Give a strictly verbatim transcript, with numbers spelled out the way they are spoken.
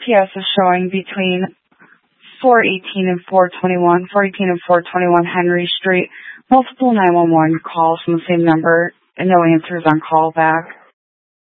T S is showing between four eighteen and four twenty-one, four eighteen and four twenty-one Henry Street. Multiple nine one one calls from the same number and no answers on call back.